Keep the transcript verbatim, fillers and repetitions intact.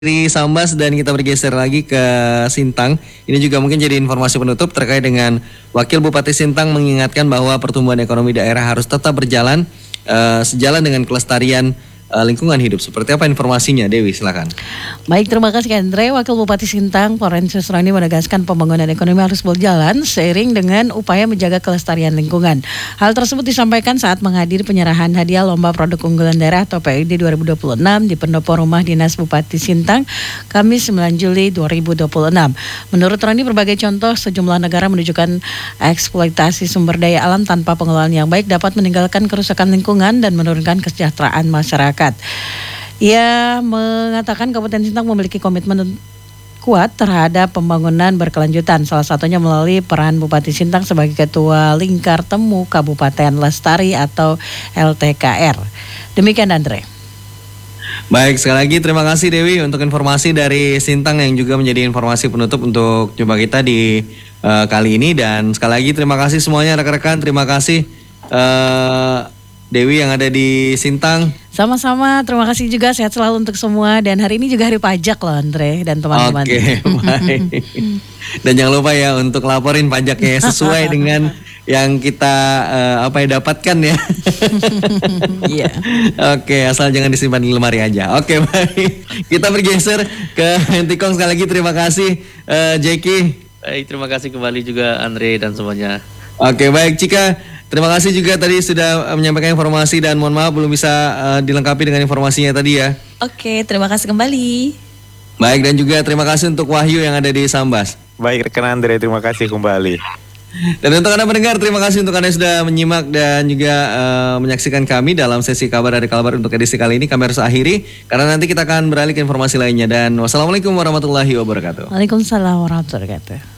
Dari Sambas dan kita bergeser lagi ke Sintang. Ini juga mungkin jadi informasi penutup terkait dengan Wakil Bupati Sintang mengingatkan bahwa pertumbuhan ekonomi daerah harus tetap berjalan uh, sejalan dengan kelestarian uh, lingkungan hidup. Seperti apa informasinya, Dewi? Silakan. Baik, terima kasih Andre. Wakil Bupati Sintang, Florensius Roni menegaskan pembangunan ekonomi harus berjalan seiring dengan upaya menjaga kelestarian lingkungan. Hal tersebut disampaikan saat menghadiri penyerahan hadiah Lomba Produk Unggulan Daerah atau P U D dua ribu dua puluh enam di Pendopo Rumah Dinas Bupati Sintang, Kamis sembilan Juli dua ribu dua puluh enam. Menurut Roni, berbagai contoh sejumlah negara menunjukkan eksploitasi sumber daya alam tanpa pengelolaan yang baik dapat meninggalkan kerusakan lingkungan dan menurunkan kesejahteraan masyarakat. Ia mengatakan Kabupaten Sintang memiliki komitmen kuat terhadap pembangunan berkelanjutan, salah satunya melalui peran Bupati Sintang sebagai Ketua Lingkar Temu Kabupaten Lestari atau L T K R. Demikian Andre. Baik, sekali lagi terima kasih Dewi untuk informasi dari Sintang yang juga menjadi informasi penutup untuk jumpa kita di uh, kali ini. Dan sekali lagi terima kasih semuanya rekan-rekan, terima kasih uh, Dewi yang ada di Sintang. Sama-sama, terima kasih juga, sehat selalu untuk semua. Dan hari ini juga hari pajak loh Andre dan teman-teman. Oke, baik. Dan jangan lupa ya untuk laporin pajaknya sesuai dengan yang kita uh, apa ya dapatkan ya. Iya. Oke, asal jangan disimpan di lemari aja. Oke, baik. Kita bergeser ke Hentikong sekali lagi. Terima kasih uh, Jeki. Baik, terima kasih kembali juga Andre dan semuanya. Oke, baik Cika. Terima kasih juga tadi sudah menyampaikan informasi dan mohon maaf belum bisa uh, dilengkapi dengan informasinya tadi ya. Oke, terima kasih kembali. Baik, dan juga terima kasih untuk Wahyu yang ada di Sambas. Baik rekan Andre, terima kasih kembali. Dan untuk Anda pendengar, terima kasih untuk Anda yang sudah menyimak dan juga uh, menyaksikan kami dalam sesi kabar dari Kalbar untuk edisi kali ini. Kami harus akhiri karena nanti kita akan beralih ke informasi lainnya. Dan wassalamualaikum warahmatullahi wabarakatuh. Waalaikumsalam warahmatullahi wabarakatuh.